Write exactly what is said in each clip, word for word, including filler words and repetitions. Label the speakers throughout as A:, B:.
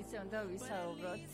A: ისე უნდა ვისაუბროთ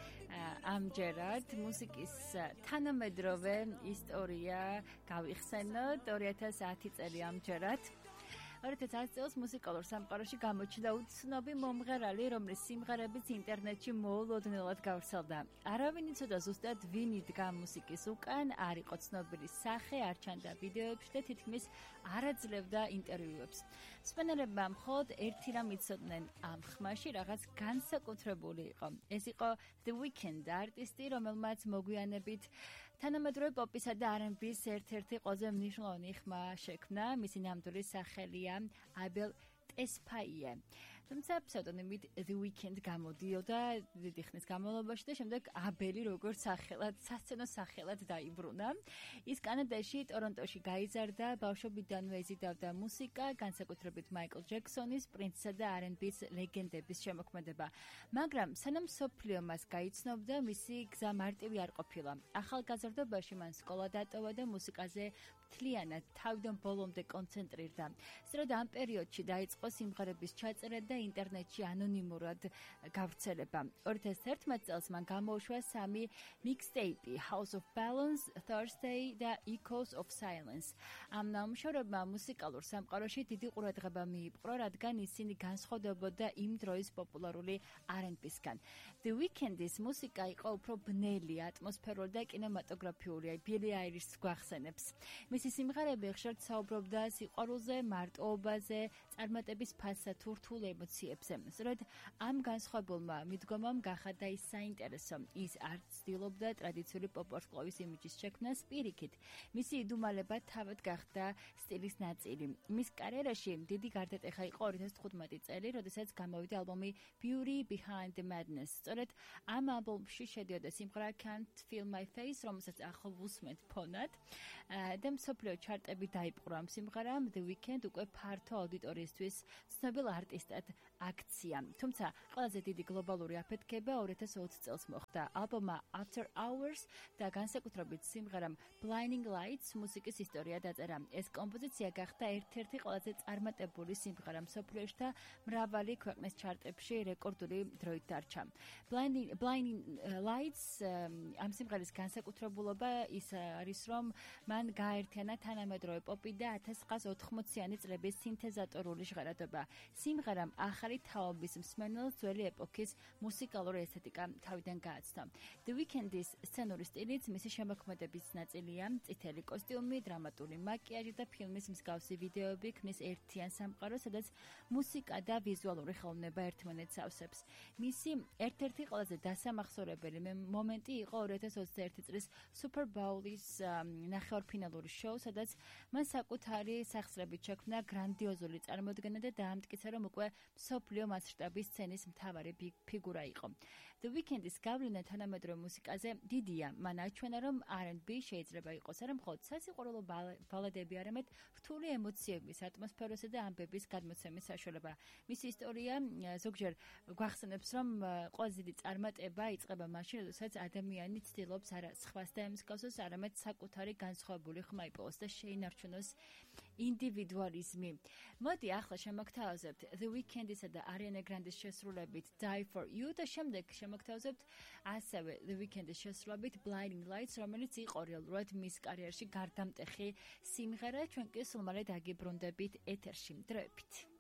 A: ამჯერად მუსიკის თანამედროვე ისტორია გავიხსენოთ ორი ათას ათი წელი ამჯერად ორი ათას ათი წელს მუსიკალურ სამყაროში გამოჩნდა უცნობი მომღერალი, რომლის სიმღერებიც ინტერნეტში მოულოდნელად გავრცელდა. არავინ იცოდა ზუსტად ვინ იდგა მუსიკის უკან, არ იყო ცნობილი სახე, არ ჩანდა ვიდეოებში და თითქმის არ აძლევდა ინტერვიუებს. მსმენელებმა მხოლოდ ერთი რამ იცოდნენ ამ ხმაში, რაღაც განსაკუთრებული იყო. ეს იყო The Weeknd, არტისტი, რომელმაც მოგვიანებით თანამედროვე პოპისა და არ ენდ ბის ერთ-ერთი ყველაზე მნიშვნელოვანი ხმა შექმნა, მისი ნამდვილი სახელია Abel Tesfaye. თუმცა ფსევდონიმით The Weeknd გამოდიოდა დიდი ხნის განმავლობაში და შემდეგ აბელი როგორც სახელად, სასცენო სახელად დაიბრუნა. ის კანადაში, ტორონტოში გაიზარდა, ბავშვობიდანვე იზიდავდა მუსიკა, განსაკუთრებით მაიკლ ჯექსონის, პრინცსა და არ ენდ ბის ლეგენდების შემოქმედება. მაგრამ სანამ მსოფლიო მას გაიცნობდა, მისი გზა მარტივი არ ყოფილა. ახალგაზრდობაში მან სკოლა დატოვა და მუსიკაზე მთლიანად თავიდან ბოლომდე კონცენტრირდა. სწორედ ამ პერიოდში დაიწყო სიმღერების ჩაწერა და ინტერნეტში ანონიმურად გავრცელება. ორი ათას ერთმეტ წელს მან გამოუშვა სამი მიქსტეიპი House of Balance, Thursday და Echoes of Silence. ამ ნამუშევრებმა მუსიკალურ სამყაროში დიდი ყურადღება მიიპყრო, რადგან ისინი განსხვავდებოდა იმ დროის პოპულარული არ ენდ ბისგან. The Weeknd-ის მუსიკა იყო უფრო ბნელი, ატმოსფერული და კინემატოგრაფიული, Billie Eilish-ს გვახსენებს. მისი სიმღერები ხშირად საუბრობდა სიყვარულზე, მარტოობაზე, წარმატების ფასსა თუ რთულ ემოციებზე. სწორედ ამ განსხვავებულმა მიდგომამ გახადა ის საინტერესო. ის არ ცდილობდა ტრადიციული პოპ-ვარსკვლავის იმიჯის შექმნას, პირიქით. მისი იდუმალება თავად გახდა სტილის ნაწილი. მის კარიერაში დიდი გარდატეხა იყო ორი ათას თხუთმეტი წელი, როდესაც გამოვიდა ალბომი Beauty Behind the Madness. სწორედ ამ ალბომში შედიოდა სიმღერა Can't Feel My Face, რომელსაც ახლა ვუსმენთ ფონად. და მსოფლიო ჩარტები დაიპყრო ამ სიმღერამ. The Weeknd უკვე ფართო აუდიტორიისთვის ცნობილ არტისტად აქცია. თუმცა ყველაზე დიდი გლობალური აფეთქება ორი ათას ოცი წელს მოხდა. ალბომა After Hours და განსაკუთრებით სიმღერამ Blinding Lights მუსიკის ისტორია დაწერა. ეს კომპოზიცია გახდა ერთ-ერთი ყველაზე წარმატებული სიმღერა მსოფლიოში და მრავალი ქვეყნის ჩარტებში რეკორდული დროით დარჩა. Blinding, Blinding Lights ამ სიმღერის განსაკუთრებულობა ის არის, რომ მან გააერთიანა თანამედროვე პოპი და ათას ცხრაას ოთხმოციანი წლების სინთეზატორული ჟღერადობა. სიმღერამ ახალი თაობის მსმენელს ძველი ეპოქის მუსიკალური ესთეტიკა თავიდან გააცნო. The Weeknd-ის სცენური სტილიც მისი შემოქმედების ნაწილია. წითელი კოსტიუმი, დრამატული მაკიაჟი და ფილმის მსგავსი ვიდეოები ქმნის ერთიან სამყაროს, სადაც მუსიკა და ვიზუალური ხელოვნება ერთმანეთს ავსებს. მისი ერთ-ერთი ყველაზე დასამახსოვრებელი მომენტი იყო ორი ათას ოცდაერთი წლის Super Bowl-ის ნახევარფინალური შოუ, სადაც მან საკუთარი სახსრებით შექმნა გრანდიოზული წარმოდგენა და დაამტკიცა, რომ უკვე მსოფლიო მასშტაბის სცენის მთავარი ფიგურა იყო. The Weeknd-ის გავლენა თანამედროვე მუსიკაზე დიდია. მან აჩვენა, რომ არ ენდ ბი შეიძლება იყოს არა მხოლოდ სასიყვარულო ბალადები, არამედ რთული ემოციების, ატმოსფეროსა და ამბების გადმოცემის საშუალება. მისი ისტორია ზოგჯერ გვახსენებს, რომ ყველაზე დიდი წარმატება იწყება მაშინ, როდესაც ადამიანი ცდილობს არა სხვას დაემსგავსოს, არამედ საკუთარი განსხვავებული ხმა იპოვოს და შეინარჩუნოს ინდივიდუალიზმი. მოდი ახლა შემოგთავაზებთ The Weeknd-ისა და Ariana Grande-ის შესრულებით Die For You და შემდეგ შემოგთავაზებთ ასევე The Weeknd-ის შესრულებით Blinding Lights, რომელიც იყო რეალურად მის კარიერში გარდამტეხი სიმღერა. ჩვენ კი სულ მალე დაგიბრუნდებით ეთერში. დროებით.